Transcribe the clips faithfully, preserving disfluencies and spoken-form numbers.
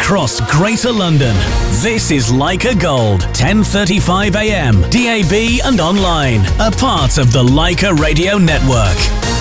across Greater London. This is Leica Gold, ten thirty-five a m, D A B and online. A part of the Leica Radio Network.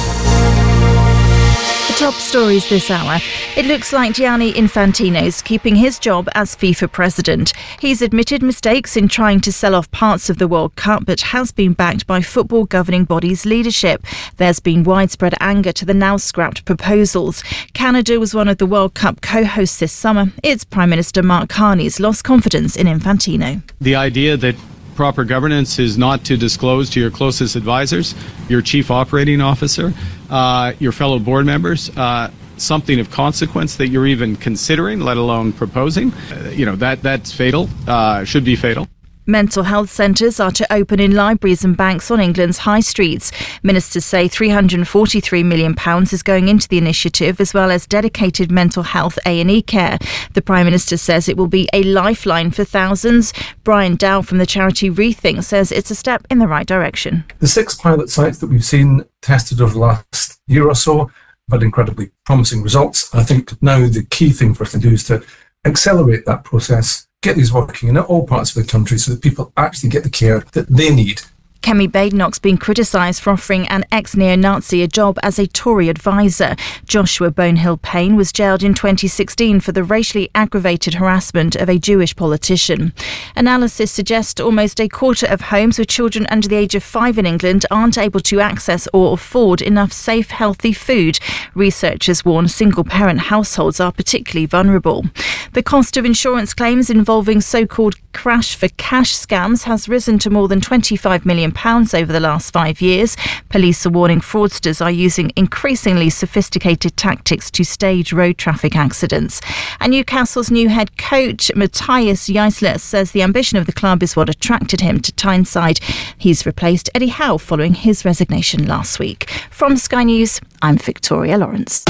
Top stories this hour. It looks like Gianni Infantino's keeping his job as FIFA president. He's admitted mistakes in trying to sell off parts of the World Cup, but has been backed by football governing bodies' leadership. There's been widespread anger to the now scrapped proposals. Canada was one of the World Cup co-hosts this summer. Its Prime Minister Mark Carney's lost confidence in Infantino. The idea that proper governance is not to disclose to your closest advisors, your chief operating officer, uh, your fellow board members, uh, something of consequence that you're even considering, let alone proposing. Uh, you know, that that's fatal, uh, should be fatal. Mental health centres are to open in libraries and banks on England's high streets. Ministers say three hundred forty-three million pounds is going into the initiative, as well as dedicated mental health A and E care. The Prime Minister says it will be a lifeline for thousands. Brian Dow from the charity Rethink says it's a step in the right direction. The six pilot sites that we've seen tested over the last year or so have had incredibly promising results. I think now the key thing for us to do is to accelerate that process, get these working in all parts of the country so that people actually get the care that they need. Kemi Badenoch's been criticised for offering an ex-neo-Nazi a job as a Tory advisor. Joshua Bonehill Payne was jailed in twenty sixteen for the racially aggravated harassment of a Jewish politician. Analysis suggests almost a quarter of homes with children under the age of five in England aren't able to access or afford enough safe, healthy food. Researchers warn single-parent households are particularly vulnerable. The cost of insurance claims involving so-called crash-for-cash scams has risen to more than twenty-five million pounds over the last five years. Police are warning fraudsters are using increasingly sophisticated tactics to stage road traffic accidents. And Newcastle's new head coach, Matthias Jaisler, says the ambition of the club is what attracted him to Tyneside. He's replaced Eddie Howe following his resignation last week. From Sky News, I'm Victoria Lawrence.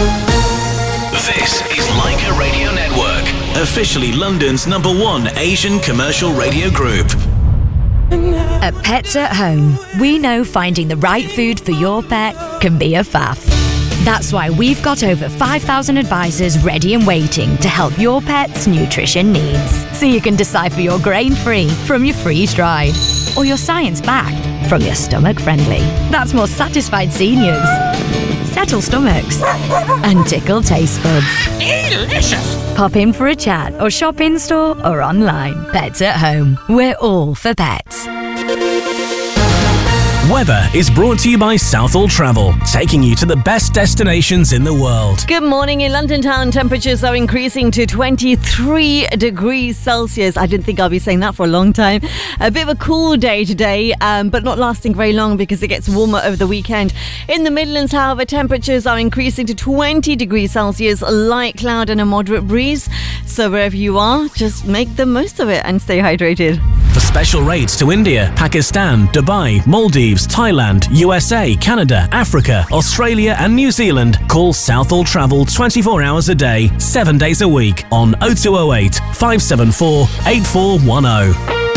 This is Leica Radio Network, officially London's number one Asian commercial radio group. At Pets at Home, we know finding the right food for your pet can be a faff. That's why we've got over five thousand advisors ready and waiting to help your pet's nutrition needs. So you can decipher your grain-free from your freeze-dried, or your science-backed from your stomach-friendly. That's more satisfied seniors, settle stomachs, and tickle taste buds. Delicious! Pop in for a chat or shop in-store or online. Pets at Home. We're all for pets. Weather is brought to you by Southall Travel, taking you to the best destinations in the world. Good morning. In London town, temperatures are increasing to twenty-three degrees Celsius. I didn't think I'll be saying that for a long time. A bit of a cool day today, um, but not lasting very long because it gets warmer over the weekend. In the Midlands, however, temperatures are increasing to twenty degrees Celsius, light cloud and a moderate breeze. So wherever you are, just make the most of it and stay hydrated. For special rates to India, Pakistan, Dubai, Maldives, Thailand, U S A, Canada, Africa, Australia and New Zealand, call Southall Travel twenty-four hours a day, seven days a week on oh two oh eight, five seven four, eight four one oh.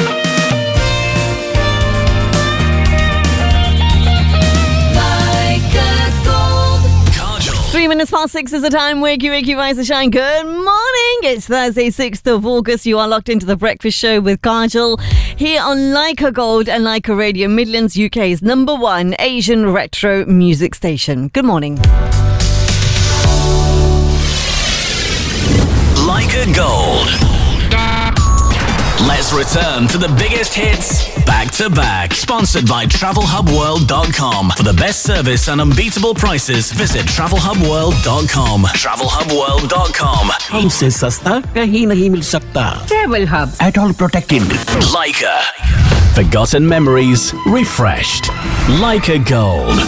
Three minutes past six is the time. Wakey, wakey, rise and shine. Good morning. It's Thursday, sixth of August. You are locked into the Breakfast Show with Kajal here on Leica Gold and Leica Radio, Midlands, U K's number one Asian retro music station. Good morning. Leica Gold. Let's return to the biggest hits back to back. Sponsored by travel hub world dot com. For the best service and unbeatable prices, visit travel hub world dot com. travel hub world dot com. हमसे सस्ता कहीं नहीं मिल सकता. Travel Hub. At all protected. Leica. Forgotten memories refreshed. Leica Gold.